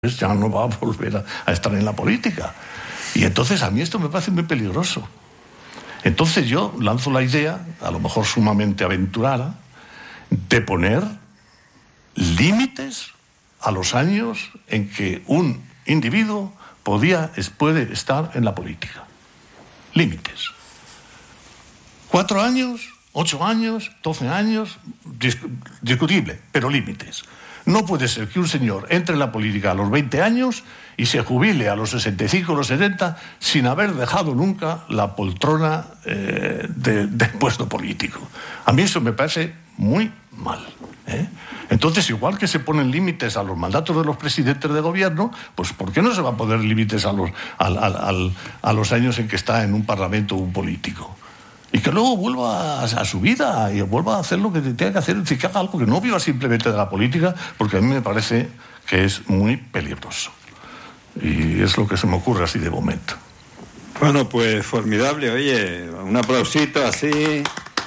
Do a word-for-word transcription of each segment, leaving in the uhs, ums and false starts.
ya no va a volver a, a estar en la política. Y entonces a mí esto me parece muy peligroso. Entonces yo lanzo la idea, a lo mejor sumamente aventurada, de poner límites a los años en que un individuo podía, puede estar en la política. Límites. Cuatro años, ocho años, doce años, disc- discutible, pero límites. No puede ser que un señor entre en la política a los veinte años y se jubile a los sesenta y cinco o los setenta sin haber dejado nunca la poltrona eh, de, del puesto político. A mí eso me parece muy mal, ¿eh? Entonces, igual que se ponen límites a los mandatos de los presidentes de gobierno, pues ¿por qué no se va a poner límites a los, al, al, al, a los años en que está en un parlamento un político? Y que luego vuelva a, a su vida y vuelva a hacer lo que tenga que hacer, y que haga algo, que no viva simplemente de la política, porque a mí me parece que es muy peligroso. Y es lo que se me ocurre así de momento. Bueno, pues formidable, oye, un aplausito así.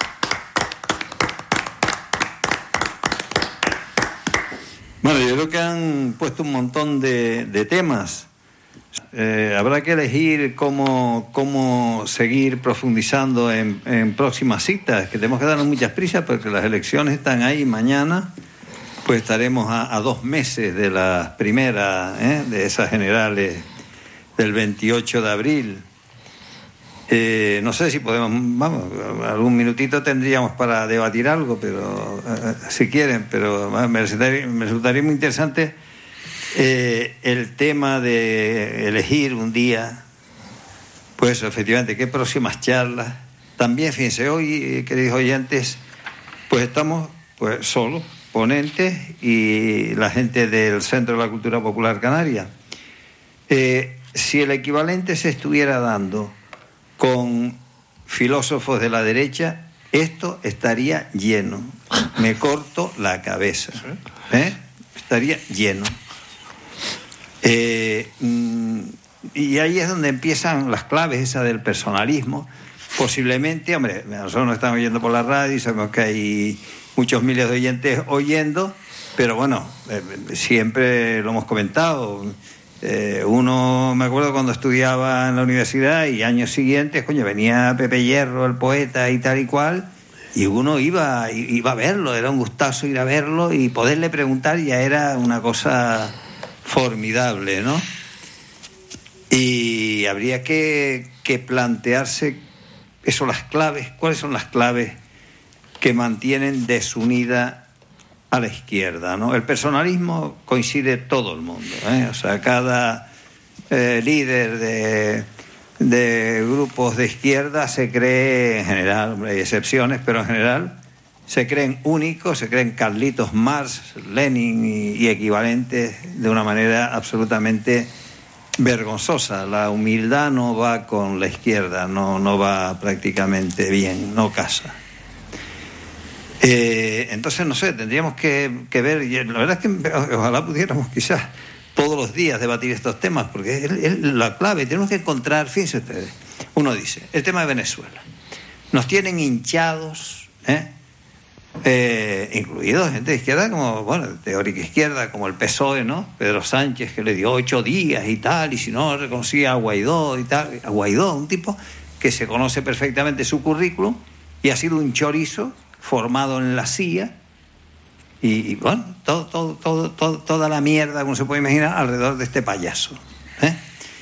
Bueno, yo creo que han puesto un montón de, de temas. Eh, habrá que elegir cómo, cómo seguir profundizando en, en próximas citas, que tenemos que darnos muchas prisas porque las elecciones están ahí mañana, pues estaremos a, a dos meses de las primeras, ¿eh? de esas generales del veintiocho de abril. Eh, no sé si podemos, vamos, algún minutito tendríamos para debatir algo, pero eh, si quieren, pero me resultaría, me resultaría muy interesante Eh, el tema de elegir un día, pues efectivamente, qué próximas charlas. También, fíjense, hoy, queridos oyentes, pues estamos pues solos, ponentes y la gente del Centro de la Cultura Popular Canaria. Eh, si el equivalente se estuviera dando con filósofos de la derecha, esto estaría lleno. Me corto la cabeza. ¿Eh? Estaría lleno. Eh, y ahí es donde empiezan las claves esas del personalismo. Posiblemente, hombre, nosotros nos estamos oyendo por la radio y sabemos que hay muchos miles de oyentes oyendo, pero bueno, eh, siempre lo hemos comentado. Eh, uno, me acuerdo cuando estudiaba en la universidad y años siguientes, coño, venía Pepe Hierro, el poeta y tal y cual, y uno iba, iba a verlo, era un gustazo ir a verlo y poderle preguntar ya era una cosa formidable, ¿no? Y habría que, que plantearse eso, las claves, cuáles son las claves que mantienen desunida a la izquierda, ¿no? El personalismo coincide todo el mundo, ¿eh? O sea, cada eh, líder de, de grupos de izquierda se cree, en general, hay excepciones, pero en general se creen únicos, se creen Carlitos Marx, Lenin y, y equivalentes de una manera absolutamente vergonzosa. La humildad no va con la izquierda, no, no va prácticamente bien, no casa. Eh, entonces, no sé, tendríamos que, que ver, y la verdad es que ojalá pudiéramos quizás todos los días debatir estos temas, porque es, es la clave, tenemos que encontrar, fíjense ustedes, uno dice, el tema de Venezuela, nos tienen hinchados, ¿eh? Eh, incluidos gente de izquierda como, bueno, teórica izquierda como el P S O E, ¿no? Pedro Sánchez, que le dio ocho días y tal, y si no reconocía a Guaidó y tal, a Guaidó, un tipo que se conoce perfectamente su currículum y ha sido un chorizo formado en la C I A y, y bueno, todo, todo, todo, todo, toda la mierda, como se puede imaginar, alrededor de este payaso, ¿eh?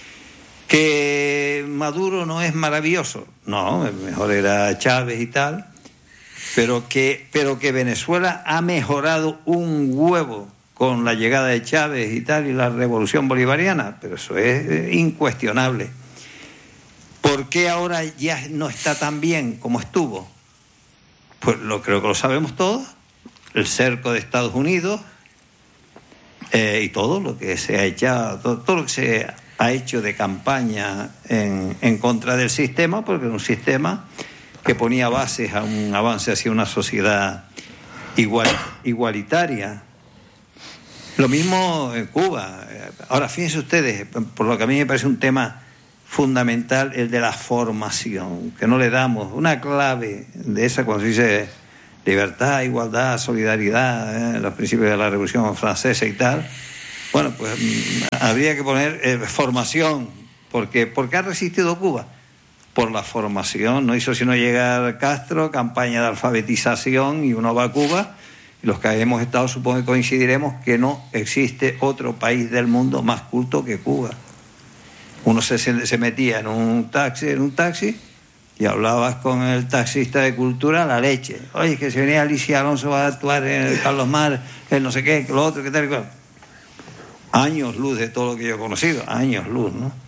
Que Maduro no es maravilloso, no, mejor era Chávez y tal. Pero que, pero que Venezuela ha mejorado un huevo con la llegada de Chávez y tal, y la revolución bolivariana, pero eso es incuestionable. ¿Por qué ahora ya no está tan bien como estuvo? Pues lo creo que lo sabemos todos. El cerco de Estados Unidos eh, y todo lo que se ha echado, todo, todo lo que se ha hecho de campaña en, en contra del sistema, porque es un sistema que ponía bases a un avance hacia una sociedad igual, igualitaria. Lo mismo en Cuba. Ahora, fíjense ustedes, por lo que a mí me parece un tema fundamental, el de la formación, que no le damos una clave de esa, cuando se dice libertad, igualdad, solidaridad, ¿eh? Los principios de la Revolución Francesa y tal, Bueno, pues habría que poner eh, formación, porque ¿por qué ha resistido Cuba? Por la formación, no hizo sino llegar Castro, campaña de alfabetización, y uno va a Cuba, y los que hemos estado supongo que coincidiremos que no existe otro país del mundo más culto que Cuba. Uno se, se metía en un taxi, en un taxi, y hablabas con el taxista de cultura, la leche. Oye, que se venía Alicia Alonso, va a actuar en el Carlos Mar, el no sé qué, lo otro, qué tal y cual. Años luz de todo lo que yo he conocido, años luz, ¿no?